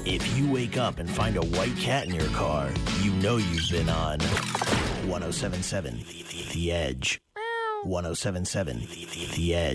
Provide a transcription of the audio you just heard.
If you wake up and find a white cat in your car, you know you've been on 107.7 The Edge. 107.7 The Edge.